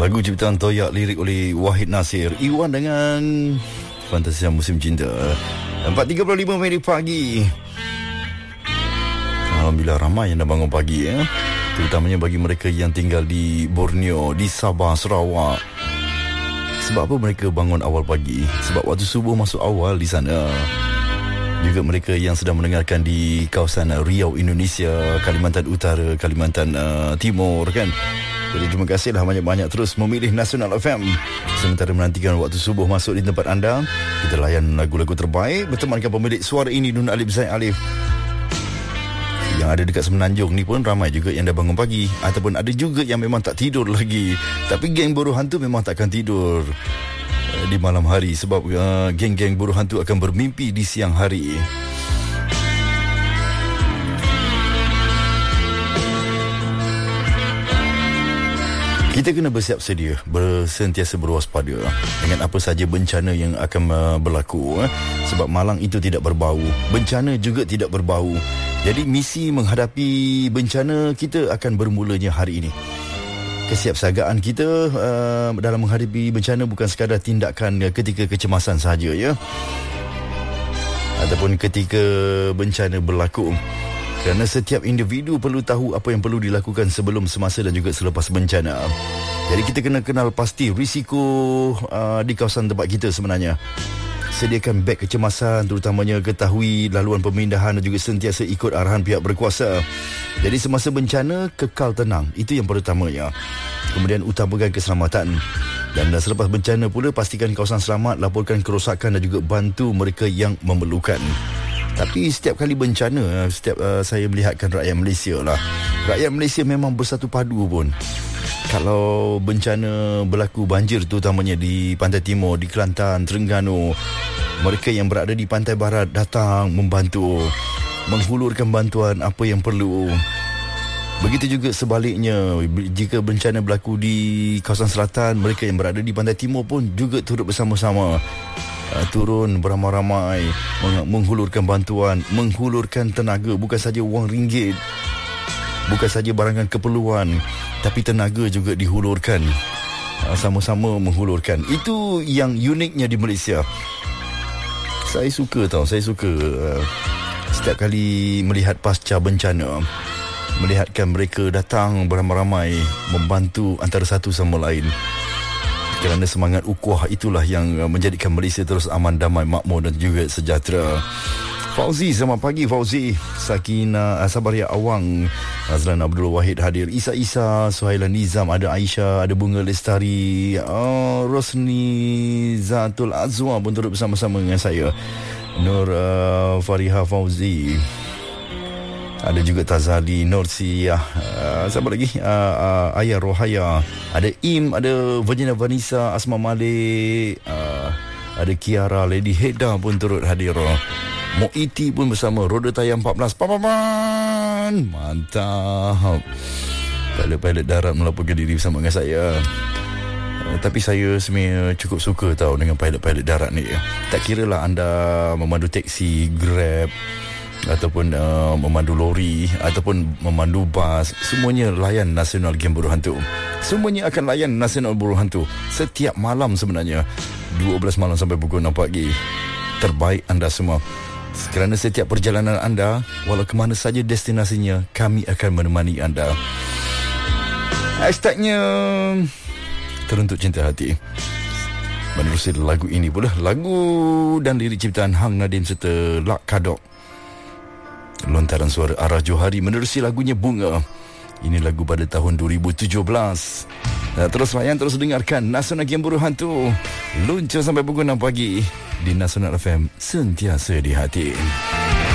Lagu ciptaan Toyak, lirik oleh Wahid Nasir. Iwan dengan Fantasi Musim Cinta. 4.35 minit pagi. Alhamdulillah ramai yang dah bangun pagi ya. Terutamanya bagi mereka yang tinggal di Borneo, di Sabah, Sarawak. Sebab apa mereka bangun awal pagi? Sebab waktu subuh masuk awal di sana. Juga mereka yang sedang mendengarkan di kawasan Riau, Indonesia, Kalimantan Utara, Kalimantan Timur kan. Jadi terima kasihlah banyak-banyak terus memilih Nasional FM. Sementara menantikan waktu subuh masuk di tempat anda, kita layan lagu-lagu terbaik bertemankan pemilik suara ini, Nun Alif Zaid Alif. Yang ada dekat Semenanjung ni pun ramai juga yang dah bangun pagi. Ataupun ada juga yang memang tak tidur lagi. Tapi geng buruh hantu memang takkan tidur di malam hari. Sebab geng-geng buruh hantu akan bermimpi di siang hari. Kita kena bersiap sedia, sentiasa berwaspada dengan apa saja bencana yang akan berlaku. Sebab malang itu tidak berbau, bencana juga tidak berbau. Jadi misi menghadapi bencana kita akan bermulanya hari ini. Kesiapsiagaan kita dalam menghadapi bencana bukan sekadar tindakan ketika kecemasan sahaja ya. Ataupun ketika bencana berlaku. Kerana setiap individu perlu tahu apa yang perlu dilakukan sebelum, semasa dan juga selepas bencana. Jadi kita kena kenal pasti risiko di kawasan tempat kita sebenarnya. Sediakan beg kecemasan, terutamanya ketahui laluan pemindahan dan juga sentiasa ikut arahan pihak berkuasa. Jadi semasa bencana, kekal tenang. Itu yang pertamanya. Kemudian utamakan keselamatan. Dan selepas bencana pula, pastikan kawasan selamat, laporkan kerosakan dan juga bantu mereka yang memerlukan. Tapi setiap kali bencana, saya melihatkan rakyat Malaysia lah. Rakyat Malaysia memang bersatu padu pun. Kalau bencana berlaku banjir terutamanya di Pantai Timur, di Kelantan, Terengganu, mereka yang berada di Pantai Barat datang membantu, menghulurkan bantuan apa yang perlu. Begitu juga sebaliknya, jika bencana berlaku di kawasan selatan, mereka yang berada di Pantai Timur pun juga turut bersama-sama turun beramai-ramai menghulurkan bantuan, menghulurkan tenaga, bukan saja wang ringgit, bukan saja barangan keperluan, tapi tenaga juga dihulurkan. Sama-sama menghulurkan. Itu yang uniknya di Malaysia. Saya suka setiap kali melihat pasca bencana, melihatkan mereka datang beramai-ramai membantu antara satu sama lain. Kerana semangat ukhuwah itulah yang menjadikan Malaysia terus aman, damai, makmur dan juga sejahtera. Fauzi, selamat pagi Fauzi. Sakina, Sabaria Awang, Azlan Abdul Wahid hadir. Isa, Suhailan Nizam, ada Aisyah, ada Bunga Lestari, Rosni Zatul Azwa pun turut bersama-sama dengan saya. Nur Fariha Fauzi. Ada juga Tazali, Norsiyah, siapa lagi? Ayah Rohaya, ada Im, ada Virginia Vanessa, Asma Malik, ada Kiara, Lady Heda pun turut hadir. Moiti pun bersama. Roda Tayang 14. Papaman, mantap. Pilot darat melaporkan diri bersama dengan saya. Tapi saya sebenarnya cukup suka tahu dengan pilot darat ni. Tak kira lah anda memandu teksi, Grab, ataupun memandu lori, ataupun memandu bas, semuanya layan Nasional Geng Buruh Hantu. Semuanya akan layan Nasional Buruh Hantu setiap malam sebenarnya, 12 malam sampai pukul 6 pagi. Terbaik anda semua. Kerana setiap perjalanan anda, walau ke mana saja destinasinya, kami akan menemani anda. Hashtagnya Teruntuk Cinta Hati. Menerusi lagu ini pula, lagu dan lirik ciptaan Hang Nadim serta Lak Kadok. Lontaran suara Arah Johari menerusi lagunya Bunga. Ini lagu pada tahun 2017. Terus layan, terus dengarkan Nasional Geng Buruh Hantu. Luncur sampai pukul 6 pagi di Nasional FM, sentiasa di hati.